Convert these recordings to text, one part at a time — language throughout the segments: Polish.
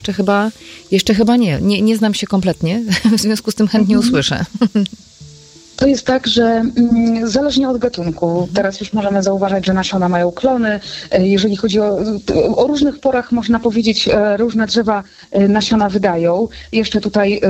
jeszcze chyba nie. Nie znam się kompletnie, w związku z tym chętnie usłyszę. To jest tak, że zależnie od gatunku, teraz już możemy zauważyć, że nasiona mają klony. Jeżeli chodzi o różnych porach, można powiedzieć, różne drzewa nasiona wydają. Jeszcze tutaj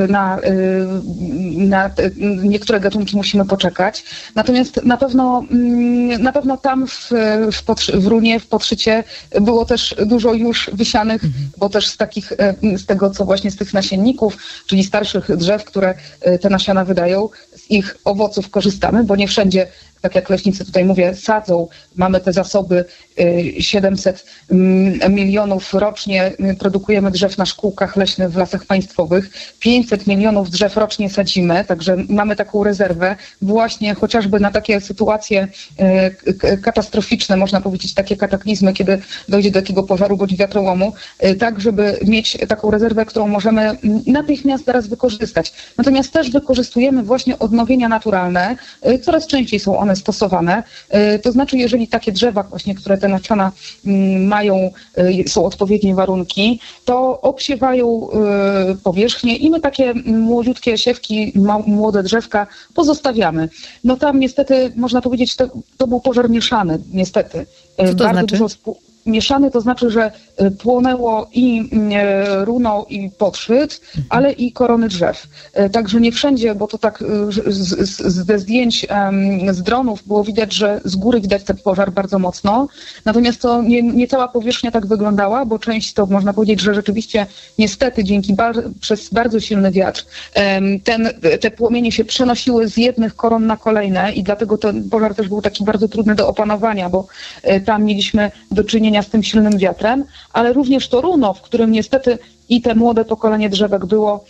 na niektóre gatunki musimy poczekać. Natomiast na pewno tam w runie, w podszycie było też dużo już wysianych, bo też z tego, co właśnie z tych nasienników, czyli starszych drzew, które te nasiona wydają, z ich owoców korzystamy, bo nie wszędzie, tak jak leśnicy tutaj mówię, sadzą. Mamy te zasoby 700 milionów rocznie produkujemy drzew na szkółkach leśnych w lasach państwowych. 500 milionów drzew rocznie sadzimy, także mamy taką rezerwę właśnie chociażby na takie sytuacje katastroficzne, można powiedzieć takie kataklizmy, kiedy dojdzie do takiego pożaru bądź wiatrołomu, tak żeby mieć taką rezerwę, którą możemy natychmiast zaraz wykorzystać. Natomiast też wykorzystujemy właśnie odnowienia naturalne, coraz częściej są one stosowane. To znaczy, jeżeli takie drzewa właśnie, które te nasiona mają, są odpowiednie warunki, to obsiewają powierzchnię i my takie młodziutkie siewki, młode drzewka pozostawiamy. No tam niestety, można powiedzieć, to był pożar mieszany, niestety. Co to bardzo znaczy? dużo mieszany to znaczy, że płonęło i runo i podszyt, ale i korony drzew. Także nie wszędzie, bo to tak ze zdjęć z dronów było widać, że z góry widać ten pożar bardzo mocno. Natomiast to nie cała powierzchnia tak wyglądała, bo część to można powiedzieć, że rzeczywiście niestety przez bardzo silny wiatr te płomienie się przenosiły z jednych koron na kolejne i dlatego ten pożar też był taki bardzo trudny do opanowania, bo tam mieliśmy do czynienia z tym silnym wiatrem, ale również to runo, w którym niestety i te młode pokolenie drzewek było,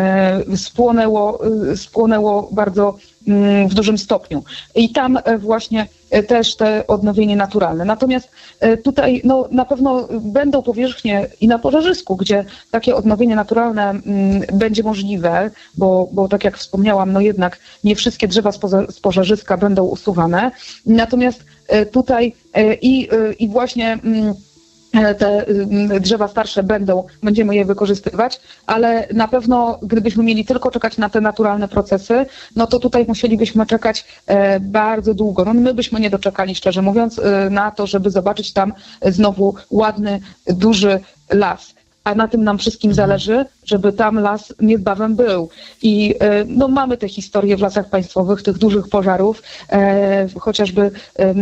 spłonęło bardzo w dużym stopniu. I tam właśnie też te odnowienie naturalne. Natomiast tutaj na pewno będą powierzchnie i na pożarzysku, gdzie takie odnowienie naturalne będzie możliwe, bo tak jak wspomniałam, jednak nie wszystkie drzewa z pożarzyska będą usuwane. Natomiast tutaj i właśnie te drzewa starsze będziemy je wykorzystywać, ale na pewno gdybyśmy mieli tylko czekać na te naturalne procesy, no to tutaj musielibyśmy czekać bardzo długo. No my byśmy nie doczekali, szczerze mówiąc, na to, żeby zobaczyć tam znowu ładny, duży las. A na tym nam wszystkim zależy, żeby tam las niedbawem był. I mamy te historie w lasach państwowych, tych dużych pożarów, chociażby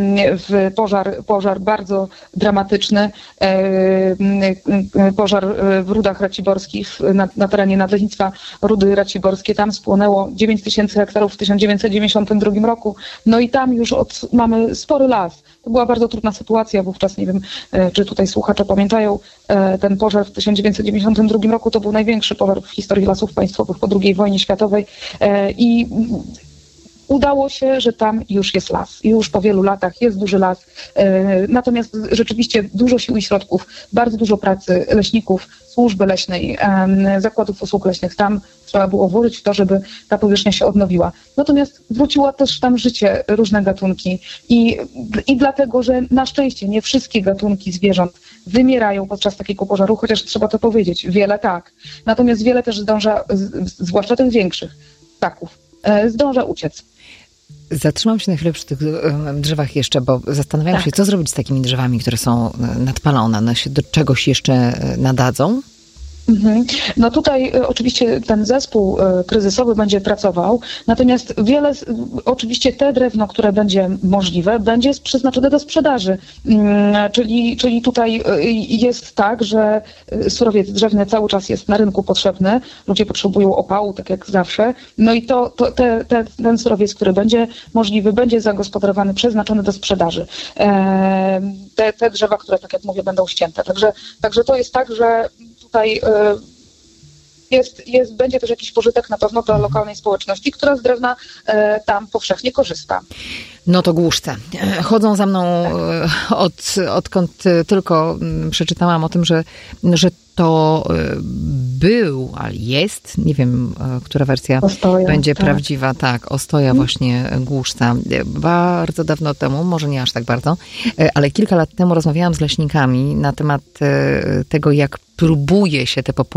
pożar bardzo dramatyczny, pożar w Rudach Raciborskich, na terenie Nadleśnictwa Rudy Raciborskie. Tam spłonęło 9000 hektarów w 1992 roku. No i tam już mamy spory las. To była bardzo trudna sytuacja wówczas, nie wiem, czy tutaj słuchacze pamiętają, ten pożar w 1992 roku to był największy pożar w historii lasów państwowych po II wojnie światowej i udało się, że tam już jest las. I już po wielu latach jest duży las. Natomiast rzeczywiście dużo sił i środków, bardzo dużo pracy leśników, służby leśnej, zakładów usług leśnych. Tam trzeba było włożyć w to, żeby ta powierzchnia się odnowiła. Natomiast wróciło też tam życie, różne gatunki. I dlatego, że na szczęście nie wszystkie gatunki zwierząt wymierają podczas takiego pożaru, chociaż trzeba to powiedzieć, wiele tak. Natomiast wiele też zdąża, zwłaszcza tych większych ptaków, zdąża uciec. Zatrzymam się na chwilę przy tych drzewach jeszcze, bo zastanawiam się, co zrobić z takimi drzewami, które są nadpalone. One się do czegoś jeszcze nadadzą? No tutaj oczywiście ten zespół kryzysowy będzie pracował, natomiast oczywiście te drewno, które będzie możliwe, będzie przeznaczone do sprzedaży. Czyli tutaj jest tak, że surowiec drzewny cały czas jest na rynku potrzebny, ludzie potrzebują opału, tak jak zawsze, no i ten surowiec, który będzie możliwy, będzie zagospodarowany, przeznaczony do sprzedaży. Te drzewa, które, tak jak mówię, będą ścięte. Także to jest tak, że tutaj będzie też jakiś pożytek na pewno dla lokalnej społeczności, która z drewna tam powszechnie korzysta. No to głuszce. Chodzą za mną odkąd tylko przeczytałam o tym, że to był, ale jest, nie wiem, która wersja będzie prawdziwa. Tak, ostoja właśnie głuszca. Bardzo dawno temu, może nie aż tak bardzo, ale kilka lat temu rozmawiałam z leśnikami na temat tego, jak próbuje się te populacje